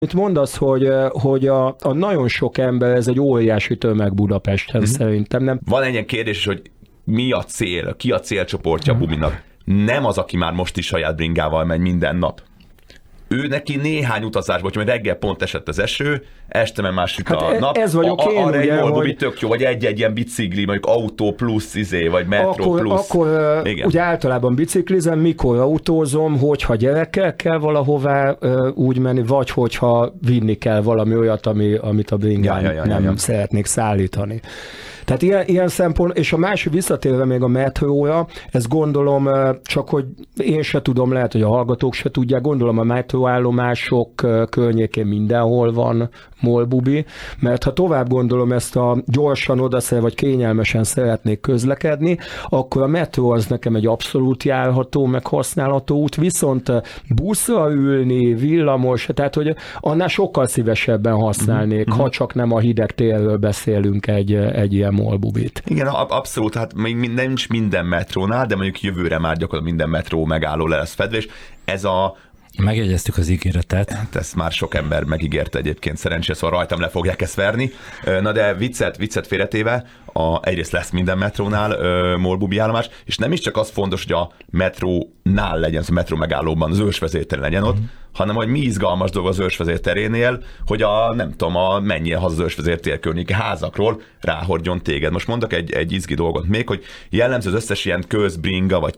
Mit mondasz, hogy a nagyon sok ember, ez egy óriási tömeg Budapesten szerintem, nem? Van egy ilyen kérdés, hogy mi a cél, ki a célcsoportja a Bubinak? Nem az, aki már most is saját bringával megy minden nap. Ő neki néhány utazásból, hogy reggel pont esett az eső, este meg már süt a nap. Ez vagyok én, arra ugye, egy hogy... tök jó, vagy egy ilyen bicikli, mondjuk autó plusz, vagy metro plusz. Akkor ugye általában biciklizem, mikor autózom, hogyha gyerekkel kell valahová úgy menni, vagy hogyha vinni kell valami olyat, amit a bringán nem szeretnék szállítani. Tehát ilyen szempont, és a másik visszatérve még a metróra, ezt gondolom, csak hogy én se tudom, lehet, hogy a hallgatók se tudják, gondolom a metróállomások környékén mindenhol van molbubi, mert ha tovább gondolom ezt a gyorsan odaszer, vagy kényelmesen szeretnék közlekedni, akkor a metró az nekem egy abszolút járható, meg használható út, viszont buszra ülni, villamos, tehát hogy annál sokkal szívesebben használnék, ha csak nem a hideg térről beszélünk egy ilyen molbubit. Igen, abszolút, hát még nincs minden metrónál, de mondjuk jövőre már gyakorlatilag minden metró megálló le lesz fedve, és ez a megjegyeztük az ígéretet. Hát ezt már sok ember megígérte egyébként, szerencsére, szóval rajtam le fogják ezt verni. Na de viccet félretéve, egyrészt lesz minden metrónál molbubi állomás, és nem is csak az fontos, hogy a metrónál legyen, a metró megállóban az ősvezértéren legyen ott, hanem hogy mi izgalmas dolog az ősvezérterénél, hogy menjél haza az ősvezértér környéki házakról, ráhordjon téged. Most mondok egy izgi dolgot még, hogy jellemző az összes ilyen közbringa vagy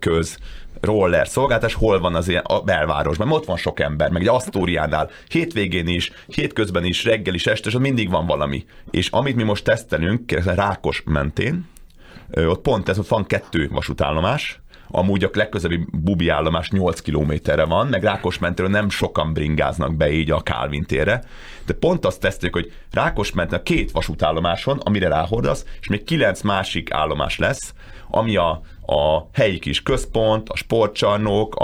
roller szolgáltatás, hol van az ilyen a belvárosban, ott van sok ember, meg egy Asztóriánál, hétvégén is, hétközben is, reggel is, este, és ott mindig van valami. És amit mi most tesztelünk, Rákos mentén, ott pont ott van 2 vasútállomás, amúgy a legközelebbi bubi állomás 8 kilométerre van, meg Rákosmentéről nem sokan bringáznak be így a Kálvin térre, de pont azt teszteljük, hogy Rákosmenten 2 vasútállomáson, amire ráhordasz, és még 9 másik állomás lesz, ami a helyi kis központ, a sportcsarnok,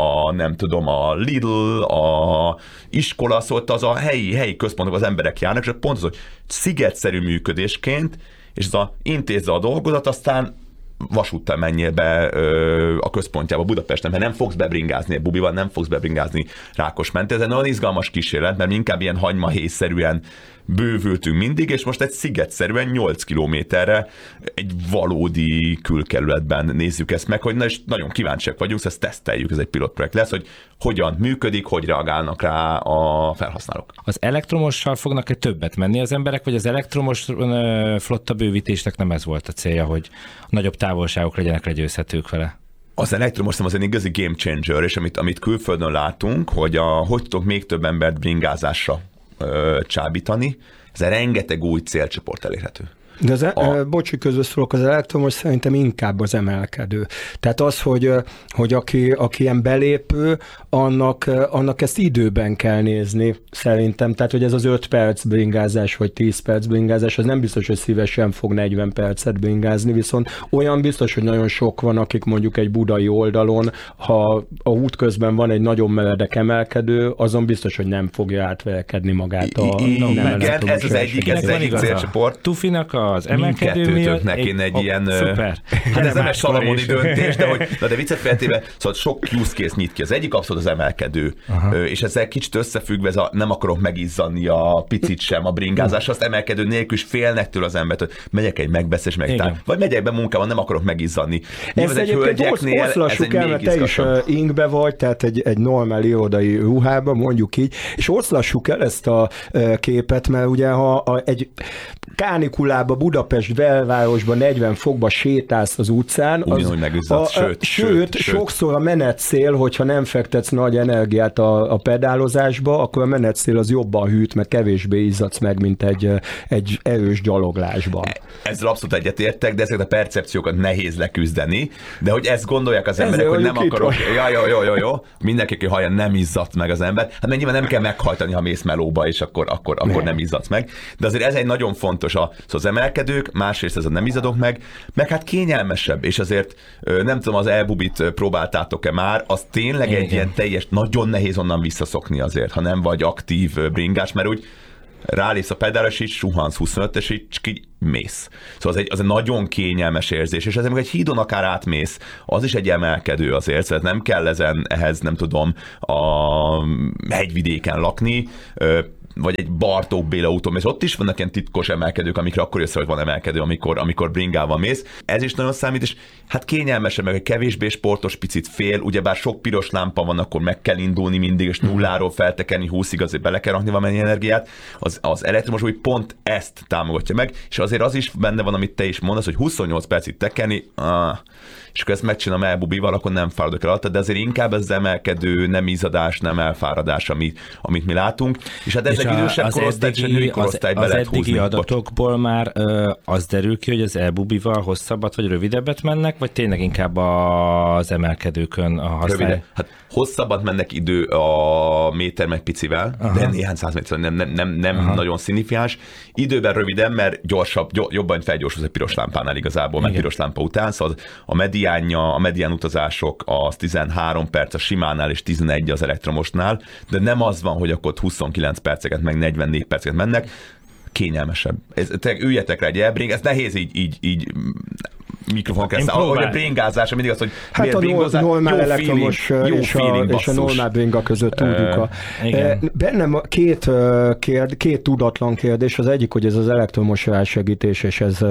a Lidl, a iskola, szóval az a helyi központok, az emberek járnak, és pont az, hogy szigetszerű működésként, és ez intézze a dolgodat, aztán vasúttal menjél be a központjába Budapesten, mert nem fogsz bebringázni a bubival, nem fogsz bebringázni Rákosmentre. Ez egy nagyon izgalmas kísérlet, mert inkább ilyen hagymahéjszerűen bővültünk mindig, és most egy szigetszerűen 8 kilométerre egy valódi külkerületben nézzük ezt meg, hogy nagyon kíváncsiak vagyunk, ezt teszteljük, ez egy pilotprojekt lesz, hogy hogyan működik, hogy reagálnak rá a felhasználók. Az elektromossal fognak-e többet menni az emberek, vagy az elektromos flotta bővítésnek nem ez volt a célja, hogy nagyobb távolságok legyenek legyőzhetők vele? Az elektromos az egy igazi game changer, és amit külföldön látunk, hogy hogy tudok még több embert bringázásra csábítani, ez rengeteg új célcsoport elérhető. De bocsi, közösszólok, az elektromos szerintem inkább az emelkedő. Tehát az, hogy aki ilyen belépő, annak ezt időben kell nézni, szerintem. Tehát, hogy ez az 5 perc bringázás, vagy 10 perc bringázás, az nem biztos, hogy szívesen fog 40 percet bringázni, viszont olyan biztos, hogy nagyon sok van, akik mondjuk egy budai oldalon, ha a út közben van egy nagyon meredek emelkedő, azon biztos, hogy nem fogja átverekedni magát ez az egyik célcsoport. Tufinak az emelkedő miatt. Kéne egy ilyen... Szuper. Hát ez nem egy salamoni döntés, de viccet félretéve, szóval sok use case nyit ki. Az egyik abszolút az emelkedő. És ezzel kicsit összefüggve, nem akarok megizzadni a picit sem a bringázás, azt emelkedő nélkül is félnek tőle az embert, hogy megyek egy megbeszélés, vagy megyek be munkában, nem akarok megizzadni. Ez egyébként oszlassuk el, mert te is inkbe vagy, tehát egy normál irodai ruhában, mondjuk így, és oszlassuk el ezt a képet, mert ugye ha egy kánikulába Budapest belvárosban 40 fokba sétálsz az utcán, sőt, sokszor a menetszél, hogyha nem fektetsz nagy energiát a pedálozásba, akkor a menetszél az jobban hűt, mert kevésbé izzadsz meg, mint egy erős gyaloglásban. Ezzel abszolút egyetértek, de ezeket a percepciókat nehéz leküzdeni, de hogy ezt gondolják az emberek, hogy nem akarok, jó, mindenki hallja, nem izzadt meg az ember, hát nyilván nem kell meghajtani, ha mész melóba, és akkor nem izzadsz meg, de azért ez egy nagyon fontos az emelkedők, másrészt ez a nem izzadok meg hát kényelmesebb, és azért nem tudom, az elbubit próbáltátok-e már, az tényleg egy ilyen teljes, nagyon nehéz onnan visszaszokni azért, ha nem vagy aktív bringás, mert úgy rálész a pedálra, és így suhansz 25, és így mész. Szóval az egy nagyon kényelmes érzés, és ezért meg egy hídon akár átmész, az is egy emelkedő azért, szóval nem kell ehhez, nem tudom, a hegyvidéken lakni, vagy egy Bartók Béla úton, és ott is vannak ilyen titkos emelkedők, amikre akkor jössz, hogy van emelkedő, amikor bringával mész. Ez is nagyon számít, és hát kényelmesebb, meg egy kevésbé sportos, picit fél, ugyebár sok piros lámpa van, akkor meg kell indulni mindig, és nulláról feltekerni 20-ig, azért bele kell rakni valamennyi energiát. Az elektromos új pont ezt támogatja meg, és azért az is benne van, amit te is mondasz, hogy 28 percig tekerni, és akkor ezt megcsinálom elbubival, akkor nem fáradok el alatt, de azért inkább ez emelkedő, nem izzadás, nem elfáradás, amit mi látunk. És hát ezek idősebb korosztály, és a női korosztály be lehet húzni. Az eddigi adatokból már az derül ki, hogy az elbubival hosszabbat vagy rövidebbet mennek, vagy tényleg inkább az emelkedőkön a használják? Hát hosszabbat mennek idő a méter meg picivel, de néhány száz méter, nem nagyon szignifikáns. Időben röviden, mert gyorsabb, jobban felgyorsul egy piros lámpánál igazából, meg piros lámpa után, szóval a medián utazások az 13 perc a simánál és 11 az elektromosnál, de nem az van, hogy akkor 29 perceket, meg 44 perceket mennek, kényelmesebb. Üljetek rá egy elbring, ez nehéz így mikrofon kezdve. Ahogy a bringázás, mindig az, hogy hát miért bringozás, normál elektromos és a normál bringa között tudjuk. Bennem két tudatlan kérdés. Az egyik, hogy ez az elektromos rásegítés, és ez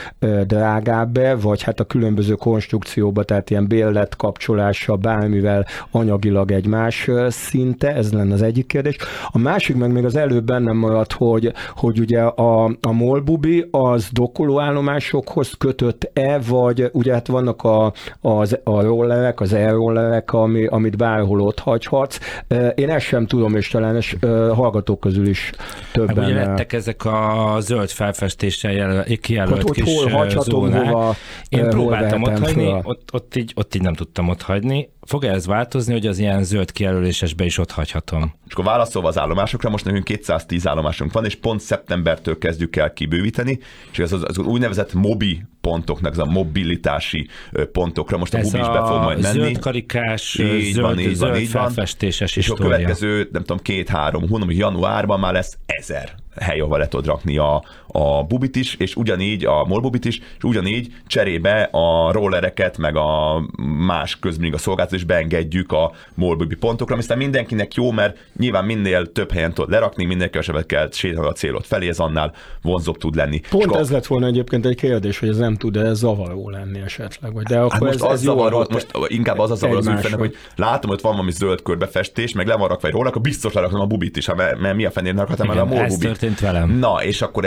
drágább-e, vagy hát a különböző konstrukcióba, tehát ilyen bérlet kapcsolása bármivel anyagilag egy más szinte, ez lenne az egyik kérdés. A másik meg még az előbb bennem maradt, hogy ugye a molbubi az dokkolóállomásokhoz kötött-e, vagy ugye hát vannak a rollerek, az e-rollerek, amit bárhol ott hagyhatsz. Én ezt sem tudom, és talán hallgatók közül is többen. Ugye lettek ezek a zöld felfestéssel kijelölt hogy kis hol hagyhatom, zónák. Hova, én próbáltam otthagyni, ott így nem tudtam otthagyni. Fog ez változni, hogy az ilyen zöld kijelölésesbe is ott hagyhatom? És akkor válaszolva az állomásokra, most nekünk 210 állomásunk van, és pont szeptembertől kezdjük el kibővíteni, és az úgynevezett mobi pontoknak, ez a mobilitási pontokra, most a Bubi is be fog majd menni. Zöld karikás, zöld felfestéses és a következő, nem tudom, 2-3 hónap, januárban már lesz 1000 hely, ahol le tudod rakni a Bubit is, és ugyanígy a molbubit is, és ugyanígy cserébe a rollereket, meg a más közbringa szolgáltatót is beengedjük a molbubi pontokra, ami aztán mindenkinek jó, mert nyilván minél több helyen tudod lerakni, minél kevesebbet kell sétálni a célod felé, ez annál vonzóbb tud lenni. Pont ez lett volna egyébként egy kérdés, hogy ez nem tud-e zavaró lenni esetleg, vagy de akkor hát most ez zavaró, most inkább az zavaró az ügyfélnek, hogy látom, hogy van valami zöld körbefestés, meg le van rakva egy róla, akkor biztos lerakom a Bubit is, mert mi a fenének rakhatom el a molbubit. Velem. Na, és akkor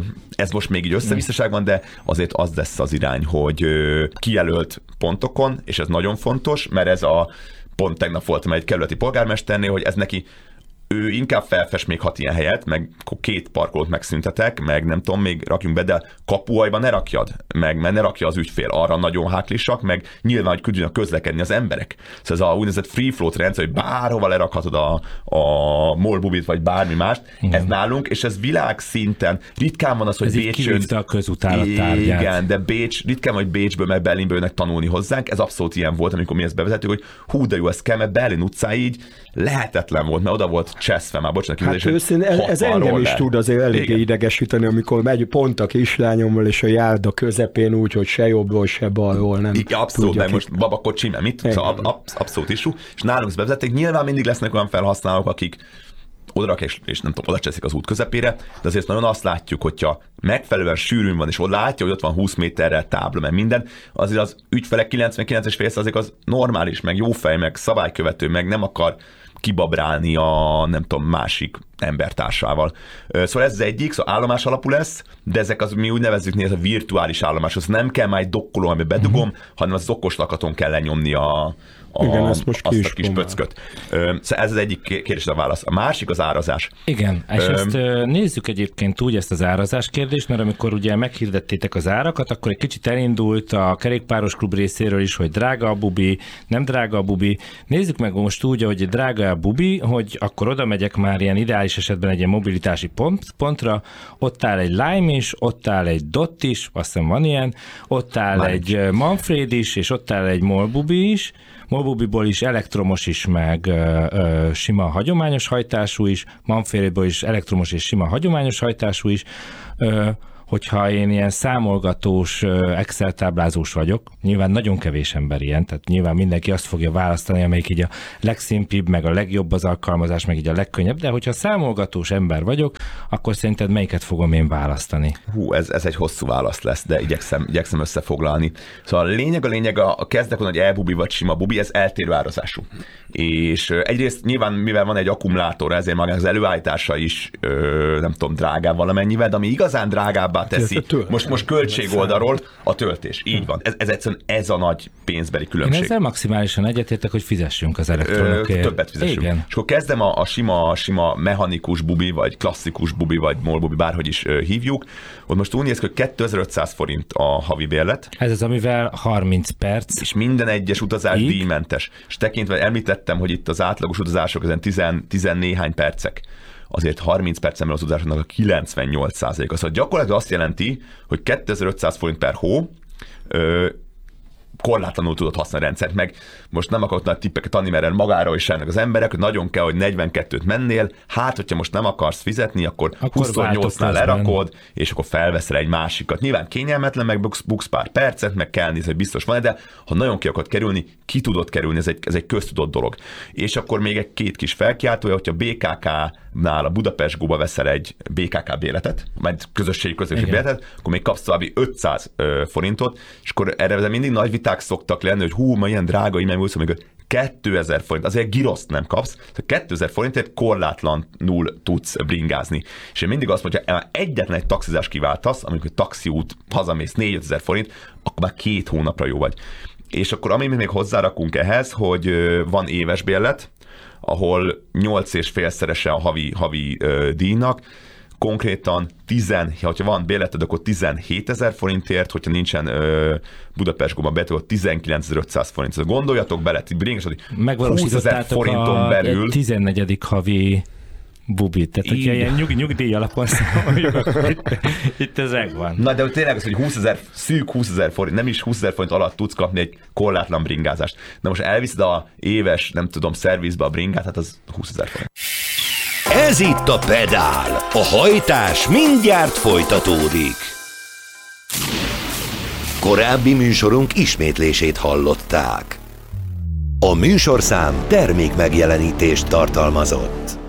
ez most még így összevisszaság van, de azért az lesz az irány, hogy kijelölt pontokon, és ez nagyon fontos, mert ez pont tegnap voltam egy kerületi polgármesternél, hogy ez neki ő inkább felfest még 6 ilyen helyet, meg 2 parkolót megszüntetek, meg nem tudom, még rakjunk be, de kapuajba ne rakjad, mert ne rakja az ügyfél, arra nagyon háklisak, meg nyilván, hogy tudjanak közlekedni az emberek. Szóval ez a úgynevezett free float rendszer, hogy bárhova lerakhatod a molbubit, vagy bármi mást, ez nálunk, és ez világszinten ritkán van az, hogy Bécsön... a közutálat tárgyát. Igen, de ritkán van, hogy Bécsből, meg Berlinből jönnek tanulni hozzánk, ez abszolút ilyen volt, amikor mi ezt bevezettük, hogy hú, de jó, ez kell, mert Berlin utcáig így lehetetlen volt, mert oda volt cseszve már, bocsánat, hát ez engem is tud azért eléggé idegesíteni, amikor megy pont a kislányommal, és a járda közepén úgy, hogy se jobbról, se balról nem. Igen, abszolút, meg most babakocsi, mert mit? Szóval abszolút is. És nálunk ezt bevezették. Nyilván mindig lesznek olyan felhasználók, akik odarak és nem tudom, oda cseszik az út közepére, de azért nagyon azt látjuk, hogyha megfelelően sűrűn van, és ott látja, hogy ott van 20 méterrel tábla, meg minden, azért az ügyfelek 99,5% az normális, meg jó fej, meg szabálykövető, meg nem akar kibabrálni a nem tudom, másik embertársával. Szóval ez az egyik, szóval állomás alapú lesz, de ezek az, mi úgy nevezzük, ez a virtuális állomás, az nem kell már egy dokkoló, amiben bedugom, hanem az okos lakaton kell lenyomni igen, azt a kis pöcköt. Szóval ez az egyik kérdés a válasz. A másik az árazás. Igen, és ezt nézzük egyébként úgy ezt az árazás kérdést, mert amikor ugye meghirdettétek az árakat, akkor egy kicsit elindult a kerékpáros klub részéről is, hogy drága a bubi, nem drága a bubi. Nézzük meg most úgy, hogy drága a bubi, hogy akkor oda megyek már ilyen ideális esetben egy ilyen mobilitási pontra, ott áll egy Lime is, ott áll egy Dot is, azt hiszem van ilyen, ott áll egy Manfred is, és ott áll egy molbubi is. Molbubiból is elektromos is, meg sima hagyományos hajtású is, Manfredból is elektromos és sima hagyományos hajtású is. hogyha én ilyen számolgatós, Excel táblázós vagyok, nyilván nagyon kevés ember ilyen, tehát nyilván mindenki azt fogja választani, amelyik így a legszimpibb, meg a legjobb az alkalmazás, meg így a legkönnyebb, de hogyha számolgatós ember vagyok, akkor szerinted melyiket fogom én választani? Ez egy hosszú válasz lesz, de igyekszem összefoglalni. Szóval a lényeg a kezdek, hogy e-bubi vagy sima bubi, ez eltérő árazású. És egyrészt nyilván, mivel van egy akkumulátor, ezért maga az előállítása is, nem tudom, drágább valamennyivel, de ami igazán drágábbá teszi, most költség oldalról a töltés. Így van. Ez egyszerűen ez a nagy pénzbeli különbség. Én ezzel maximálisan egyetértek, hogy fizessünk az elektronokért. Többet fizessünk. Igen. És akkor kezdem a sima mechanikus bubi, vagy klasszikus bubi, vagy molbubi, bárhogy is hívjuk. Ott most úgy néz ki, hogy 2500 forint a havi bérlet. Ez az, amivel 30 perc. És minden egyes utazás díjmentes. És tekintve említettem, hogy itt az átlagos utazások ezen 10 néhány percek. Azért 30 percen az utazásoknak a 98%-a. Szóval gyakorlatilag azt jelenti, hogy 2500 forint per hó, korlátlanul tudod használni a rendszert, meg most nem akarok nagy tippeket adni, mert magára is jönnek az emberek, hogy nagyon kell, hogy 42-t mennél, hát, hogyha most nem akarsz fizetni, akkor 28-nál lerakod, és akkor felveszel egy másikat. Nyilván kényelmetlen, meg buksz pár percet, meg kell nézni, hogy biztos van, de ha nagyon ki akarod kerülni, ki tudod kerülni, ez egy köztudott dolog. És akkor még két kis felkiáltója, hogyha BKK-nál a Budapest Go-ba veszel egy BKK béletet, majd közösségi béletet, akkor még kapsz további 500 forintot, és akkor erre mindig nagy viták szoktak lenni, hogy ma ilyen drága e-mail, még 2000 forint, azért giroszt nem kapsz, 2000 forintért korlátlanul tudsz bringázni. És én mindig azt mondom, hogy egyetlen egy taxizás kiváltasz, amikor taxiút hazamész 4000 forint, akkor már 2 hónapra jó vagy. És akkor ami még hozzárakunk ehhez, hogy van éves bérlet, ahol 8,5-szerese a havi díjnak, konkrétan hogyha van bérleted, akkor 17 000 forintért, hogyha nincsen Budapest Go-ban bérleted, akkor 19 500 forint. Szóval gondoljatok bele, hogy 20 000 forinton belül 14. havi bubit, tehát hogyha ilyen nyugdíj alapon számoljuk, itt ez megvan. Na, de tényleg az, hogy szűk 20 000 forint, nem is 20 000 forint alatt tudsz kapni egy korlátlan bringázást. Na most elviszed a éves, nem tudom, szervizbe a bringát, hát az 20 000 forint. Ez itt a Pedál. A hajtás mindjárt folytatódik. Korábbi műsorunk ismétlését hallották. A műsorszám termék megjelenítést tartalmazott.